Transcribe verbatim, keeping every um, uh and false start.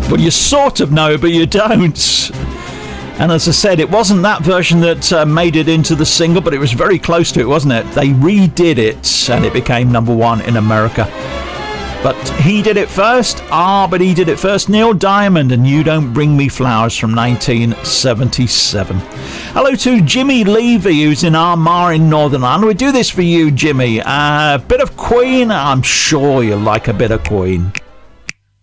Well, you sort of know, but you don't. And as I said, it wasn't that version that uh, made it into the single, but it was very close to it, wasn't it? They redid it, and it became number one in America. But he did it first. Ah, but he did it first. Neil Diamond and You Don't Bring Me Flowers from nineteen seventy-seven. Hello to Jimmy Levy, who's in Armagh in Northern Ireland. We do this for you, Jimmy. A uh, bit of Queen. I'm sure you'll like a bit of Queen.